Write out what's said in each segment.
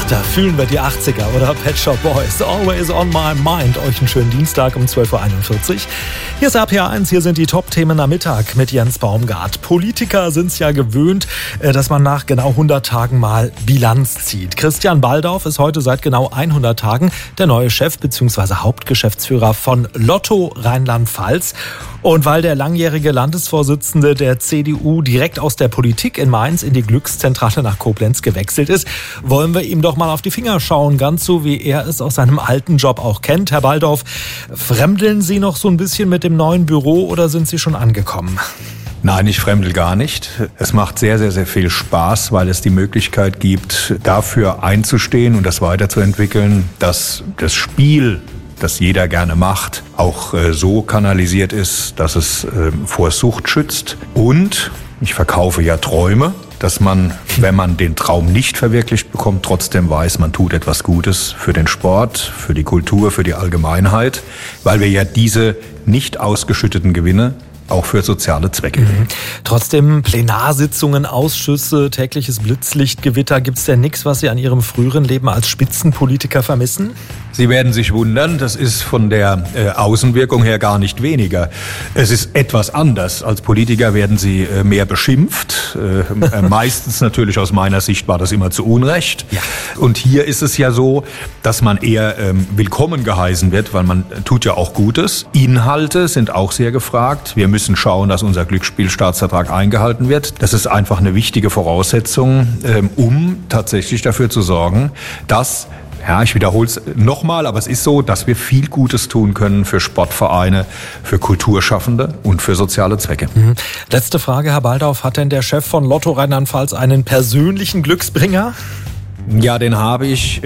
Da fühlen wir die 80er oder Pet Shop Boys. Always on my mind. Euch einen schönen Dienstag um 12.41 Uhr. Hier ist RPA1, hier sind die Top-Themen am Mittag mit Jens Baumgart. Politiker sind es ja gewöhnt, dass man nach genau 100 Tagen mal Bilanz zieht. Christian Baldauf ist heute seit genau 100 Tagen der neue Chef bzw. Hauptgeschäftsführer von Lotto Rheinland-Pfalz. Und weil der langjährige Landesvorsitzende der CDU direkt aus der Politik in Mainz in die Glückszentrale nach Koblenz gewechselt ist, wollen wir ihm doch mal auf die Finger schauen, ganz so wie er es aus seinem alten Job auch kennt. Herr Baldauf, fremdeln Sie noch so ein bisschen mit dem neuen Büro oder sind Sie schon angekommen? Nein, ich fremdel gar nicht. Es macht sehr, sehr, sehr viel Spaß, weil es die Möglichkeit gibt, dafür einzustehen und das weiterzuentwickeln, dass das Spiel, das jeder gerne macht, auch so kanalisiert ist, dass es vor Sucht schützt. Und ich verkaufe ja Träume, dass man, wenn man den Traum nicht verwirklicht bekommt, trotzdem weiß, man tut etwas Gutes für den Sport, für die Kultur, für die Allgemeinheit, weil wir ja diese nicht ausgeschütteten Gewinne auch für soziale Zwecke. Trotzdem Plenarsitzungen, Ausschüsse, tägliches Blitzlichtgewitter. Gibt es denn nichts, was Sie an Ihrem früheren Leben als Spitzenpolitiker vermissen? Sie werden sich wundern, das ist von der Außenwirkung her gar nicht weniger. Es ist etwas anders. Als Politiker werden Sie mehr beschimpft. Meistens natürlich aus meiner Sicht war das immer zu Unrecht. Ja. Und hier ist es ja so, dass man eher willkommen geheißen wird, weil man tut ja auch Gutes. Inhalte sind auch sehr gefragt. Wir müssen schauen, dass unser Glücksspielstaatsvertrag eingehalten wird. Das ist einfach eine wichtige Voraussetzung, um tatsächlich dafür zu sorgen, dass, ja, ich wiederhole es nochmal, aber es ist so, dass wir viel Gutes tun können für Sportvereine, für Kulturschaffende und für soziale Zwecke. Letzte Frage, Herr Baldauf. Hat denn der Chef von Lotto Rheinland-Pfalz einen persönlichen Glücksbringer? Ja, den habe ich.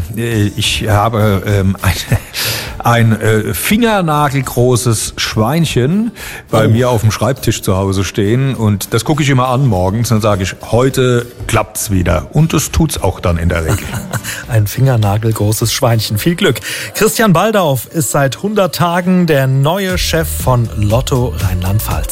Ich habe ein fingernagelgroßes Schweinchen bei mir auf dem Schreibtisch zu Hause stehen und das gucke ich immer an morgens und dann sage ich, heute klappt's wieder und das tut's auch dann in der Regel. Ein fingernagelgroßes Schweinchen. Viel Glück. Christian Baldauf ist seit 100 Tagen der neue Chef von Lotto Rheinland-Pfalz.